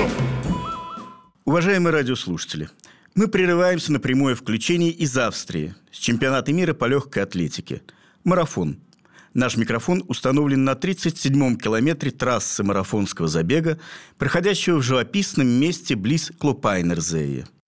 Уважаемые радиослушатели, мы прерываемся на прямое включение из Австрии с чемпионата мира по легкой атлетике. Марафон. Наш микрофон установлен на 37-м километре трассы марафонского забега, проходящего в живописном месте близ Клопайнерзее.